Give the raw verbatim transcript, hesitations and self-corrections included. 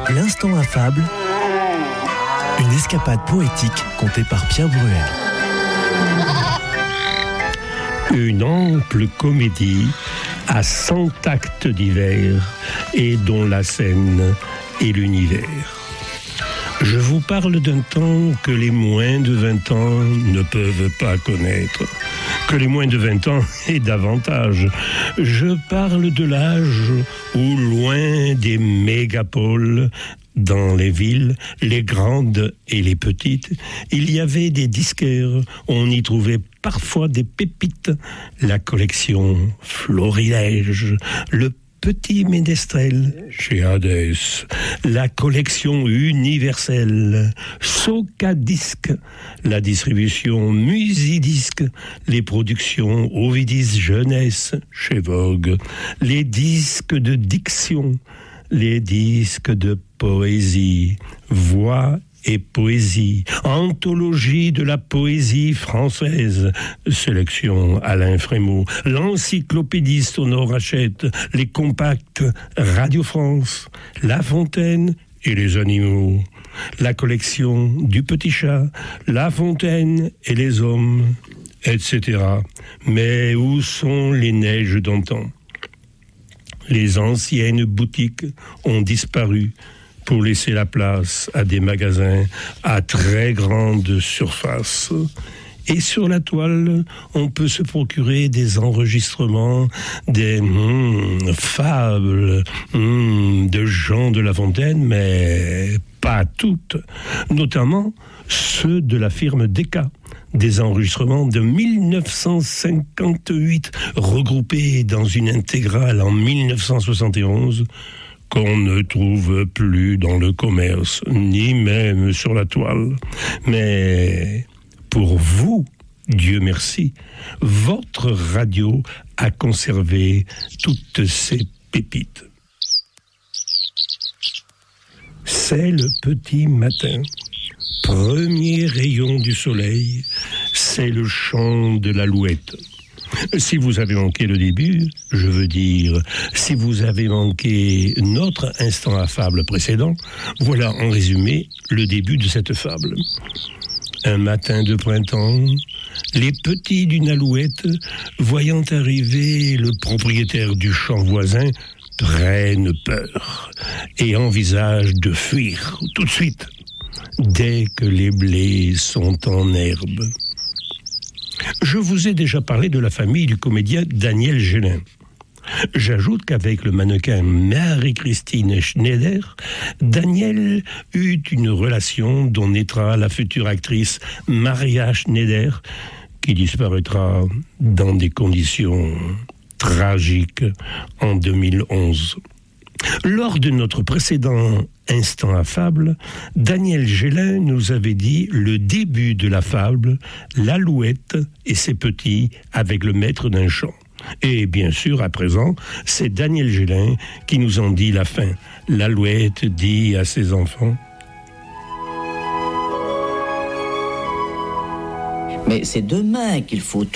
L'instant affable, une escapade poétique contée par Pierre Bruel. Une ample comédie à cent actes divers et dont la scène est l'univers. Je vous parle d'un temps que les moins de vingt ans ne peuvent pas connaître, que les moins de vingt ans et davantage. Je parle de l'âge où, loin des mégapoles, dans les villes, les grandes et les petites, il y avait des disquaires. On y trouvait parfois des pépites. La collection Florilège, le Petit Ménestrel chez Hadès, la collection universelle, Socadisc, la distribution Musidisc, les productions Ovidis Jeunesse chez Vogue, les disques de diction, les disques de poésie, voix et poésie, anthologie de la poésie française, sélection Alain Frémaux, l'encyclopédiste Honor Hachette, les compacts Radio France, La Fontaine et les animaux, la collection du Petit Chat, La Fontaine et les hommes, et cetera. Mais où sont les neiges d'antan ? Les anciennes boutiques ont disparu pour laisser la place à des magasins à très grande surface. Et sur la toile, on peut se procurer des enregistrements, des hmm, fables hmm, de Jean de La Fontaine, mais pas toutes, notamment ceux de la firme Decca. Des enregistrements de mille neuf cent cinquante-huit regroupés dans une intégrale en mille neuf cent soixante et onze qu'on ne trouve plus dans le commerce, ni même sur la toile. Mais pour vous, Dieu merci, votre radio a conservé toutes ces pépites. C'est le petit matin. Premier rayon du soleil, c'est le chant de l'alouette. Si vous avez manqué le début, je veux dire, si vous avez manqué notre instant affable précédent, voilà en résumé le début de cette fable. Un matin de printemps, les petits d'une alouette, voyant arriver le propriétaire du champ voisin, prennent peur et envisagent de fuir tout de suite, dès que les blés sont en herbe. Je vous ai déjà parlé de la famille du comédien Daniel Gélin. J'ajoute qu'avec le mannequin Marie-Christine Schneider, Daniel eut une relation dont naîtra la future actrice Maria Schneider, qui disparaîtra dans des conditions tragiques en deux mille onze. Lors de notre précédent instant affable, Daniel Gélin nous avait dit le début de la fable, l'alouette et ses petits avec le maître d'un champ. Et bien sûr, à présent, c'est Daniel Gélin qui nous en dit la fin. L'alouette dit à ses enfants: mais c'est demain qu'il faut